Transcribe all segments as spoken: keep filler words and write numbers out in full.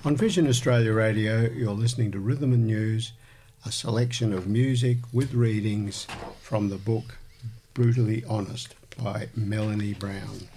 On Vision Australia Radio, you're listening to Rhythm and News, a selection of music with readings from the book Brutally Honest by Melanie Brown.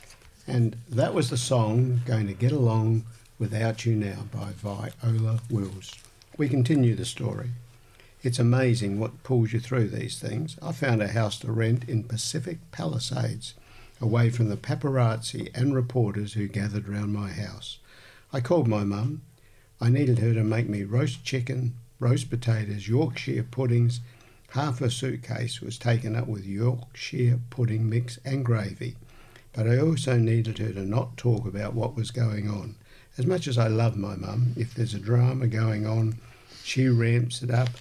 And that was the song Going to Get Along Without You Now by Viola Wills. We continue the story. It's amazing what pulls you through these things. I found a house to rent in Pacific Palisades, away from the paparazzi and reporters who gathered round my house. I called my mum. I needed her to make me roast chicken, roast potatoes, Yorkshire puddings. Half her suitcase was taken up with Yorkshire pudding mix and gravy. But I also needed her to not talk about what was going on. As much as I love my mum, if there's a drama going on, she ramps it up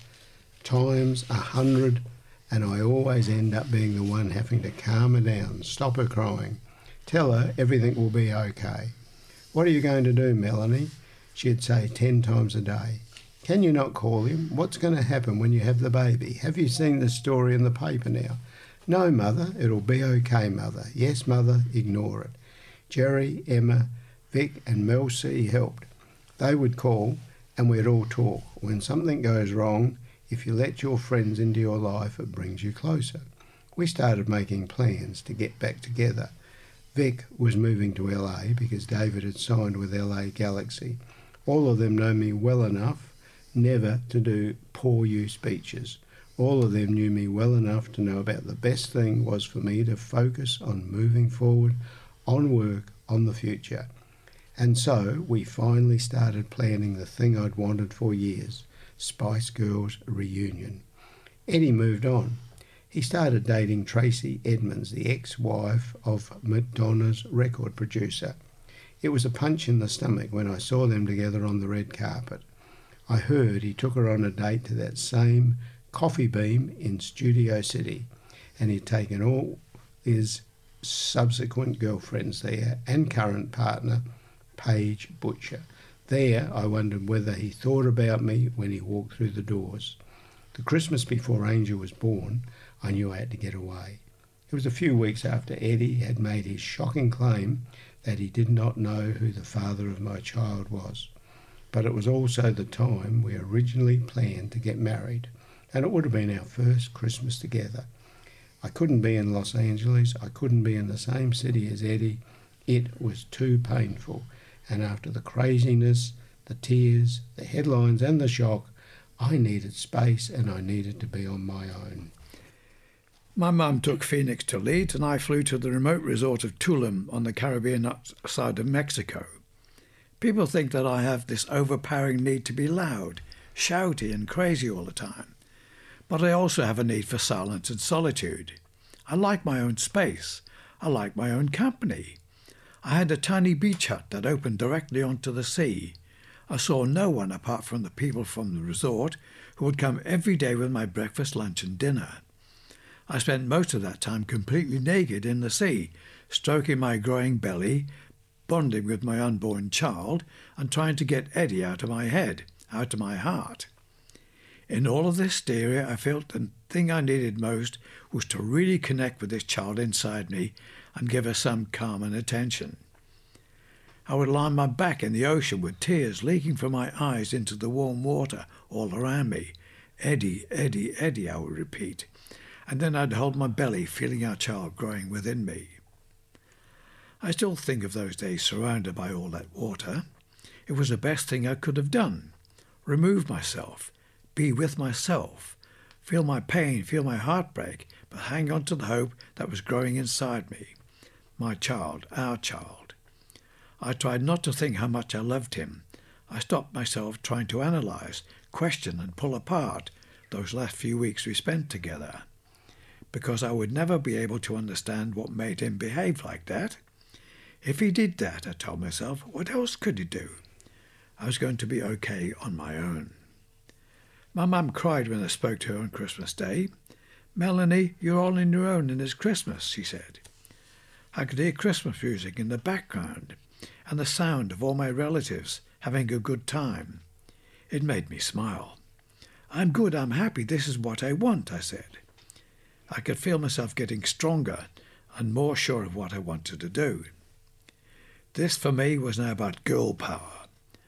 times a hundred, and I always end up being the one having to calm her down, stop her crying, tell her everything will be okay. What are you going to do, Melanie? She'd say ten times a day. Can you not call him? What's going to happen when you have the baby? Have you seen the story in the paper now? No, Mother, it'll be okay, Mother. Yes, Mother, ignore it. Jerry, Emma, Vic and Mel C helped. They would call and we'd all talk. When something goes wrong, if you let your friends into your life, it brings you closer. We started making plans to get back together. Vic was moving to L A because David had signed with L A Galaxy. All of them know me well enough never to do poor you speeches. All of them knew me well enough to know about the best thing was for me to focus on moving forward, on work, on the future. And so we finally started planning the thing I'd wanted for years, Spice Girls reunion. Eddie moved on. He started dating Tracy Edmonds, the ex-wife of Madonna's record producer. It was a punch in the stomach when I saw them together on the red carpet. I heard he took her on a date to that same Coffee Bean in Studio City, and he'd taken all his subsequent girlfriends there and current partner, Paige Butcher. There, I wondered whether he thought about me when he walked through the doors. The Christmas before Angel was born, I knew I had to get away. It was a few weeks after Eddie had made his shocking claim that he did not know who the father of my child was. But it was also the time we originally planned to get married, and it would have been our first Christmas together. I couldn't be in Los Angeles. I couldn't be in the same city as Eddie. It was too painful. And after the craziness, the tears, the headlines and the shock, I needed space and I needed to be on my own. My mum took Phoenix to Leeds and I flew to the remote resort of Tulum on the Caribbean outside of Mexico. People think that I have this overpowering need to be loud, shouty and crazy all the time. But I also have a need for silence and solitude. I like my own space. I like my own company. I had a tiny beach hut that opened directly onto the sea. I saw no one apart from the people from the resort who would come every day with my breakfast, lunch and dinner. I spent most of that time completely naked in the sea, stroking my growing belly, bonding with my unborn child and trying to get Eddie out of my head, out of my heart. In all of this hysteria, I felt the thing I needed most was to really connect with this child inside me and give her some calm and attention. I would lie on my back in the ocean with tears leaking from my eyes into the warm water all around me. Eddie, Eddie, Eddie, I would repeat. And then I'd hold my belly, feeling our child growing within me. I still think of those days surrounded by all that water. It was the best thing I could have done. Remove myself, be with myself, feel my pain, feel my heartbreak, but hang on to the hope that was growing inside me. My child, our child. I tried not to think how much I loved him. I stopped myself trying to analyse, question and pull apart those last few weeks we spent together. Because I would never be able to understand what made him behave like that. If he did that, I told myself, what else could he do? I was going to be okay on my own. My mum cried when I spoke to her on Christmas Day. Melanie, you're all on your own in this Christmas, she said. I could hear Christmas music in the background and the sound of all my relatives having a good time. It made me smile. I'm good, I'm happy, this is what I want, I said. I could feel myself getting stronger and more sure of what I wanted to do. This for me was now about girl power.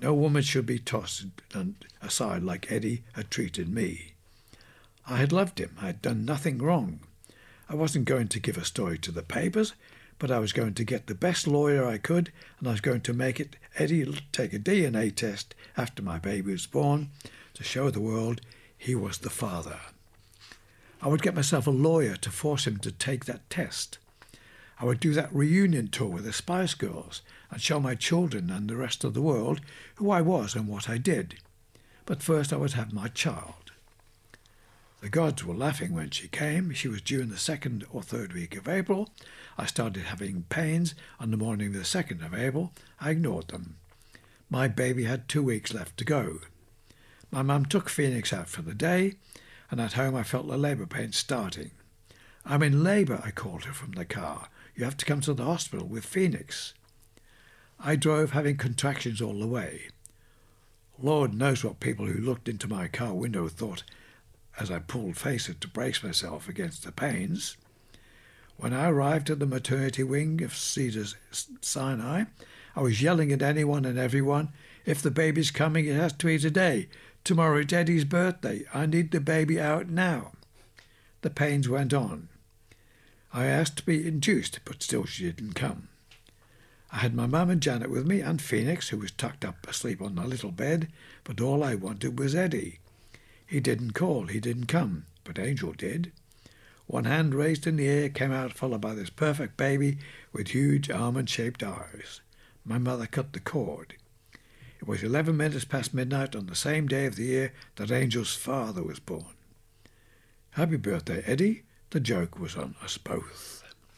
No woman should be tossed aside like Eddie had treated me. I had loved him. I had done nothing wrong. I wasn't going to give a story to the papers, but I was going to get the best lawyer I could, and I was going to make it Eddie take a D N A test after my baby was born to show the world he was the father. I would get myself a lawyer to force him to take that test. I would do that reunion tour with the Spice Girls and show my children and the rest of the world who I was and what I did. But first I would have my child. The gods were laughing when she came. She was due in the second or third week of April. I started having pains on the morning of the second of April. I ignored them. My baby had two weeks left to go. My mum took Phoenix out for the day, and at home I felt the labour pains starting. "I'm in labour," I called her from the car. "You have to come to the hospital with Phoenix." I drove having contractions all the way. Lord knows what people who looked into my car window thought as I pulled faces to brace myself against the pains. When I arrived at the maternity wing of Cedars Sinai, I was yelling at anyone and everyone, "If the baby's coming, it has to be today. Tomorrow it's Eddie's birthday. I need the baby out now." The pains went on. I asked to be induced, but still she didn't come. I had my mum and Janet with me, and Phoenix, who was tucked up asleep on the little bed, but all I wanted was Eddie. He didn't call, he didn't come, but Angel did. One hand raised in the air came out, followed by this perfect baby with huge almond-shaped eyes. My mother cut the cord. It was eleven minutes past midnight on the same day of the year that Angel's father was born. Happy birthday, Eddie. The joke was on us both.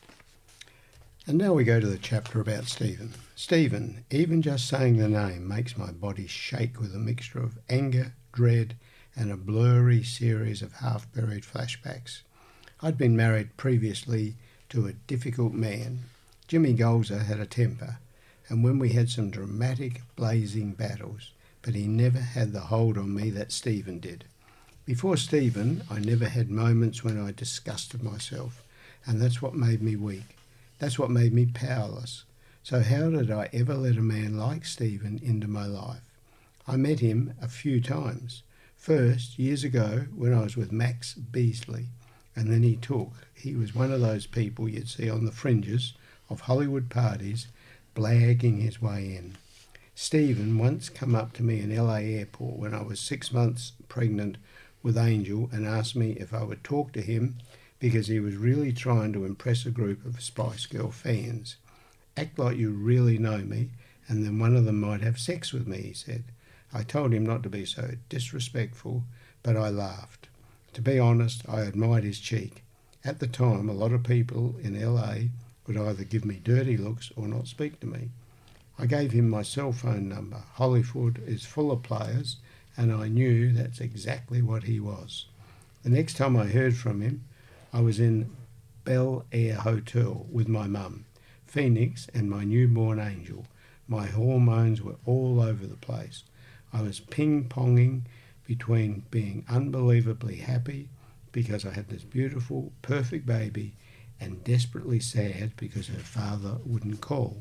And now we go to the chapter about Stephen. Stephen, even just saying the name makes my body shake with a mixture of anger, dread, and a blurry series of half-buried flashbacks. I'd been married previously to a difficult man. Jimmy Golzer had a temper, and when we had some dramatic, blazing battles, but he never had the hold on me that Stephen did. Before Stephen, I never had moments when I disgusted myself, and that's what made me weak. That's what made me powerless. So how did I ever let a man like Stephen into my life? I met him a few times. First, years ago, when I was with Max Beasley, and then he took. He was one of those people you'd see on the fringes of Hollywood parties, blagging his way in. Stephen once come up to me in L A airport when I was six months pregnant with Angel and asked me if I would talk to him because he was really trying to impress a group of Spice Girl fans. "Act like you really know me, and then one of them might have sex with me," he said. I told him not to be so disrespectful, but I laughed. To be honest, I admired his cheek. At the time, a lot of people in L A would either give me dirty looks or not speak to me. I gave him my cell phone number. Hollywood is full of players, and I knew that's exactly what he was. The next time I heard from him, I was in Bel Air Hotel with my mum, Phoenix, and my newborn Angel. My hormones were all over the place. I was ping-ponging between being unbelievably happy because I had this beautiful, perfect baby and desperately sad because her father wouldn't call.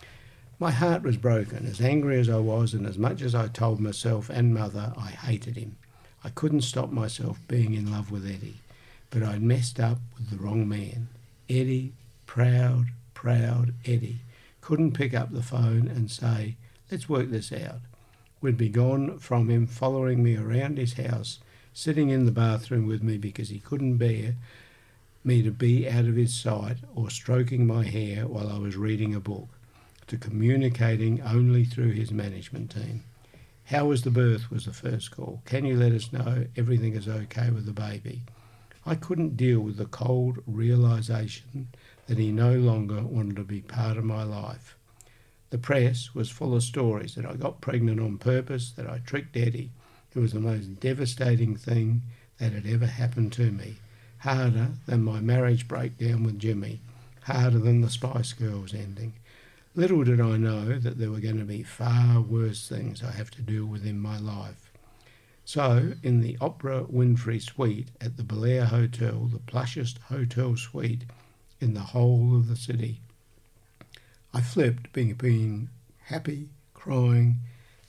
My heart was broken, as angry as I was, and as much as I told myself and mother I hated him. I couldn't stop myself being in love with Eddie, but I'd messed up with the wrong man. Eddie, proud, proud Eddie, couldn't pick up the phone and say, "Let's work this out." Would be gone from him, following me around his house, sitting in the bathroom with me because he couldn't bear me to be out of his sight, or stroking my hair while I was reading a book, to communicating only through his management team. "How was the birth?" was the first call. "Can you let us know everything is okay with the baby?" I couldn't deal with the cold realisation that he no longer wanted to be part of my life. The press was full of stories that I got pregnant on purpose, that I tricked Eddie. It was the most devastating thing that had ever happened to me. Harder than my marriage breakdown with Jimmy. Harder than the Spice Girls ending. Little did I know that there were going to be far worse things I have to deal with in my life. So, in the Oprah Winfrey suite at the Bel Air Hotel, the plushest hotel suite in the whole of the city, I flipped, being, being happy, crying,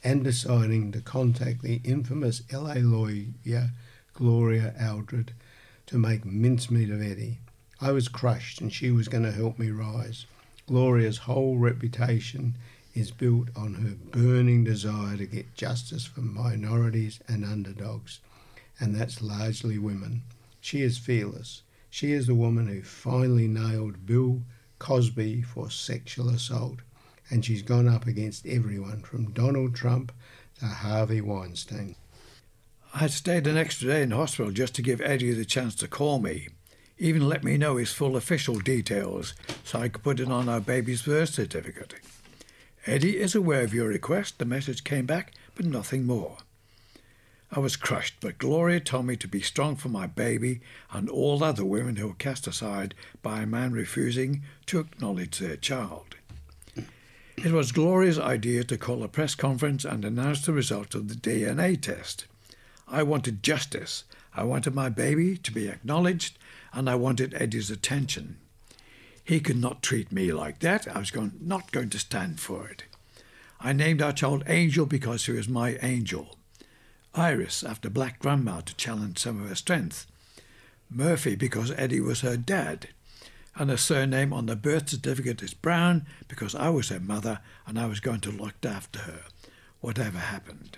and deciding to contact the infamous L A lawyer Gloria Aldred to make mincemeat of Eddie. I was crushed and she was going to help me rise. Gloria's whole reputation is built on her burning desire to get justice for minorities and underdogs, and that's largely women. She is fearless. She is the woman who finally nailed Bill Cosby for sexual assault, and she's gone up against everyone from Donald Trump to Harvey Weinstein. I had stayed an extra day in hospital just to give Eddie the chance to call me, even let me know his full official details so I could put it on our baby's birth certificate. Eddie is aware of your request, the message came back, but nothing more. I was crushed, but Gloria told me to be strong for my baby and all other women who were cast aside by a man refusing to acknowledge their child. It was Gloria's idea to call a press conference and announce the result of the D N A test. I wanted justice. I wanted my baby to be acknowledged, and I wanted Eddie's attention. He could not treat me like that. I was going, not going to stand for it. I named our child Angel because she was my angel. Iris, after Black Grandma, to challenge some of her strength. Murphy, because Eddie was her dad. And her surname on the birth certificate is Brown because I was her mother and I was going to look after her, whatever happened.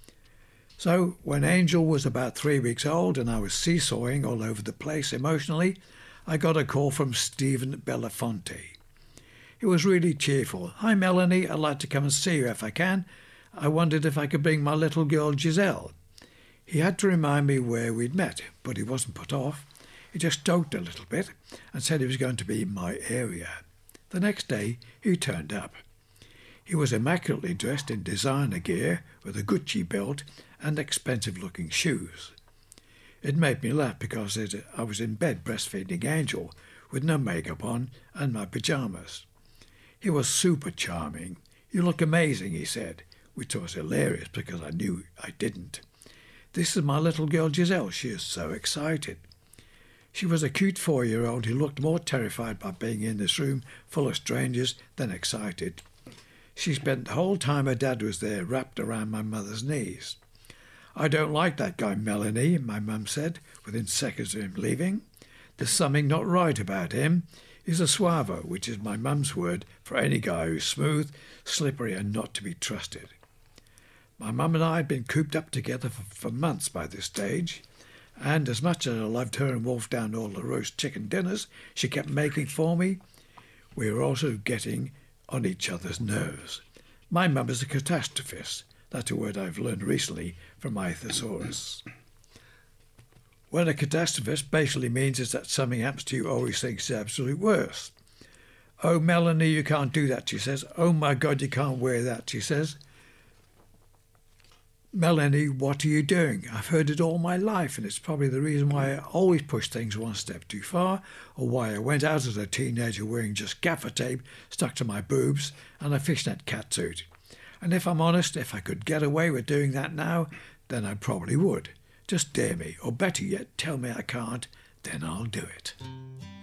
So when Angel was about three weeks old and I was seesawing all over the place emotionally, I got a call from Stephen Belafonte. He was really cheerful. "Hi Melanie, I'd like to come and see you if I can. I wondered if I could bring my little girl Giselle." He had to remind me where we'd met, but he wasn't put off. He just joked a little bit and said he was going to be in my area. The next day he turned up. He was immaculately dressed in designer gear with a Gucci belt and expensive-looking shoes. It made me laugh because I was in bed breastfeeding Angel with no makeup on and my pyjamas. He was super charming. "You look amazing," he said, which was hilarious because I knew I didn't. "This is my little girl Giselle. She is so excited." She was a cute four-year-old who looked more terrified by being in this room full of strangers than excited. She spent the whole time her dad was there wrapped around my mother's knees. "I don't like that guy, Melanie," my mum said within seconds of him leaving. "There's something not right about him. He's a suavo," which is my mum's word for any guy who's smooth, slippery and not to be trusted. My mum and I had been cooped up together for, for months by this stage, and as much as I loved her and wolfed down all the roast chicken dinners she kept making for me, we were also getting on each other's nerves. My mum is a catastrophist. That's a word I've learned recently from my thesaurus. When a catastrophist basically means is that something happens to you always thinks the absolute worst. "Oh, Melanie, you can't do that," she says. "Oh, my God, you can't wear that," she says. "Melanie, what are you doing? I've heard it all my life, and it's probably the reason why I always push things one step too far, or why I went out as a teenager wearing just gaffer tape stuck to my boobs and a fishnet catsuit. And if I'm honest, if I could get away with doing that now, then I probably would. Just dare me, or better yet, tell me I can't, then I'll do it."